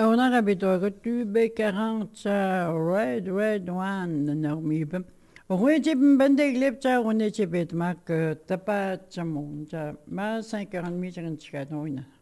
On a rabito tu be 40 red one normibem. Rujibim bende glipcha une chibit mak tapat chamon cha ma 5 40 mi chan chikanoina.